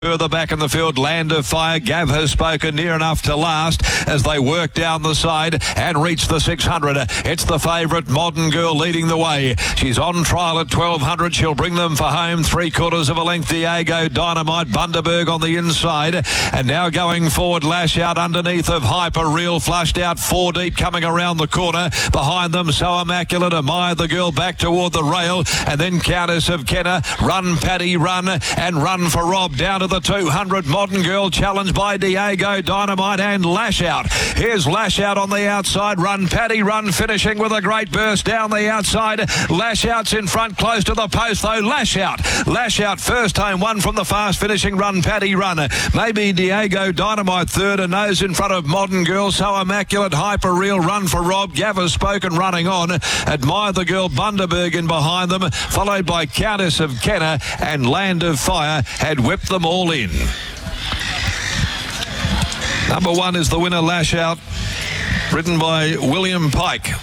Further back in the field, Land of Fire. Gav has spoken, near enough to last as they work down the side and reach the 600. It's the favourite, Modern Girl, leading the way. She's on trial at 1200. She'll bring them for home. 3/4 of a length, Diego Dynamite. Bundaberg on the inside. And now going forward, Lash Out underneath of Hyper Real. Flushed out 4 deep coming around the corner. Behind them, So Immaculate. Admire the Girl back toward the rail. And then Countess of Kenner. Run, Paddy, run. And Run for Rob down to the 200. Modern Girl challenged by Diego Dynamite and Lash Out. Here's Lash Out on the outside. Run, Paddy, run, finishing with a great burst down the outside. Lash Out's in front, close to the post though. Lash Out first home, one from the fast finishing Run, Paddy, run. Maybe Diego Dynamite third, a nose in front of Modern Girl. So Immaculate, Hyper Real, Run for Rob. Gav has spoken, running on. Admire the Girl, Bundaberg in behind them, followed by Countess of Kenner, and Land of Fire had whipped them all in. Number 1 is the winner, Lash Out, ridden by William Pike.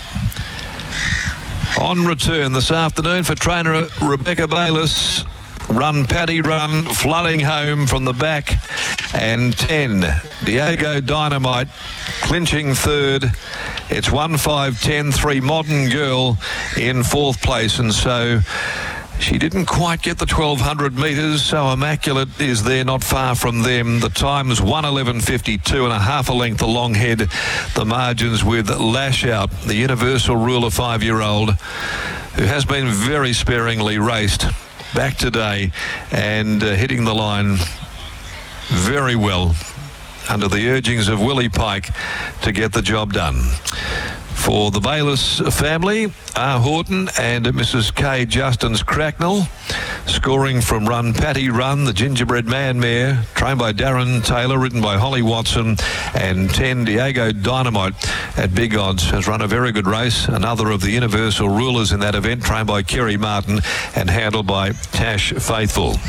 On return this afternoon for trainer Rebecca Bayliss. Run, Paddy, run, flooding home from the back. And 10, Diego Dynamite, clinching third. It's 1-5-10-3, Modern Girl in 4th place. And so she didn't quite get the 1200 metres, So Immaculate is there not far from them. The time's 1:11.52 and a half a length along head. The margins with Lash Out, the universal ruler 5-year-old, who has been very sparingly raced, back today and hitting the line very well under the urgings of Willie Pike to get the job done. For the Bayliss family, R. Horton and Mrs. K. Justins Cracknell, scoring from Run, Paddy, run, the Gingerbread Man mare, trained by Darren Taylor, ridden by Holly Watson, and 10, Diego Dynamite at big odds, has run a very good race. Another of the universal rulers in that event, trained by Kerry Martin and handled by Tash Faithful.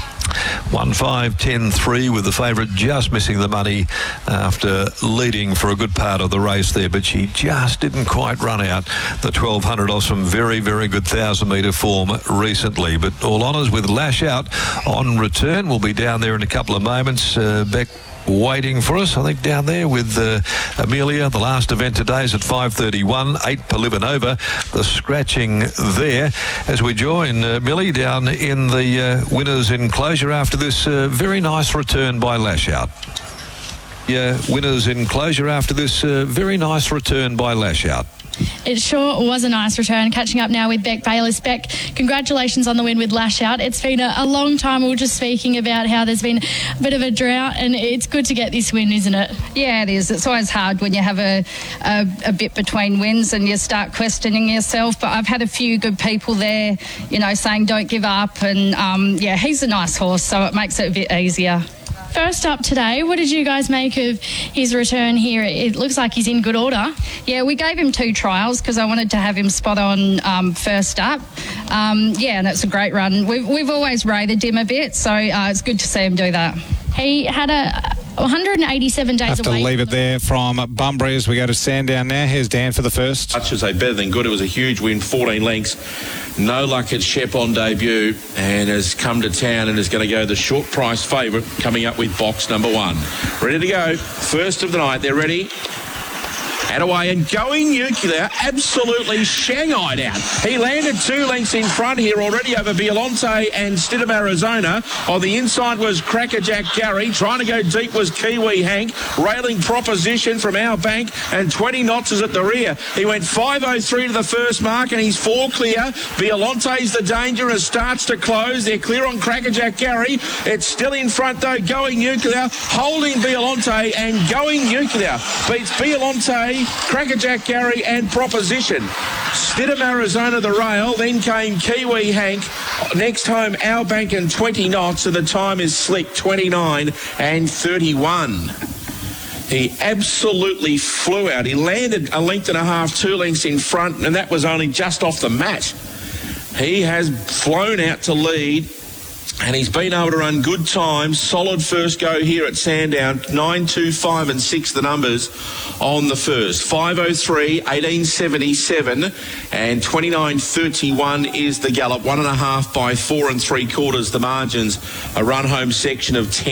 1-5-10-3 with the favourite just missing the money after leading for a good part of the race there, but she just didn't quite run out the 1200 off some very, very good 1,000-metre form recently. But all honours with Lash Out on return. We'll be down there in a couple of moments. Beck waiting for us, I think, down there with Amelia. The last event today is at 5:31, 8 Polivanova, the scratching there, as we join Millie down in the winners' enclosure after this very nice return by Lash Out. Winners' enclosure after this very nice return by Lash Out. It sure was a nice return. Catching up now with Beck Bayliss. Beck, congratulations on the win with Lash Out. It's been a long time. We were just speaking about how there's been a bit of a drought, and it's good to get this win, isn't it? Yeah, it is. It's always hard when you have a bit between wins and you start questioning yourself. But I've had a few good people there, saying don't give up. And, he's a nice horse, so it makes it a bit easier. First up today, what did you guys make of his return here? It looks like he's in good order. Yeah, we gave him 2 trials because I wanted to have him spot on first up. And it's a great run. We've always rated him a bit, so it's good to see him do that. He had 187 days away. Have to leave it there from Bunbury as we go to Sandown now. Here's Dan for the first. I should say better than good. It was a huge win, 14 lengths. No luck at Shep on debut and has come to town and is going to go the short price favourite, coming up with box number 1. Ready to go. First of the night. They're ready. And away and going nuclear, absolutely shanghaied out. He landed 2 lengths in front here already over Violante and Stidham, Arizona. On the inside was Crackerjack Gary. Trying to go deep was Kiwi Hank. Railing Proposition from Our Bank, and 20 knots is at the rear. He went 5:03 to the first mark and he's 4 clear. Violante's the danger as starts to close. They're clear on Crackerjack Gary. It's still in front though, going nuclear, holding Violante and going nuclear. Beats Violante, Crackerjack Gary and Proposition. Stidham, Arizona, the rail. Then came Kiwi Hank. Next home, Our Bank and 20 knots. And the time is slick, 29 and 31. He absolutely flew out. He landed a length and a half, 2 lengths in front, and that was only just off the mat. He has flown out to lead. And he's been able to run good times. Solid first go here at Sandown. 9, 2, 5 and 6 the numbers on the first. 5:03, 18:77 and 29:31 is the gallop. 1.5 by 4 3/4 the margins. A run home section of 10.